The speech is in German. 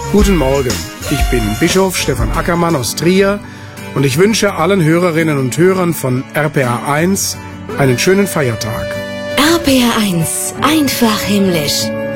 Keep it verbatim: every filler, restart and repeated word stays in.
Guten Morgen, ich bin Bischof Stefan Ackermann aus Trier und ich wünsche allen Hörerinnen und Hörern von R P R eins einen schönen Feiertag. R P R eins, einfach himmlisch.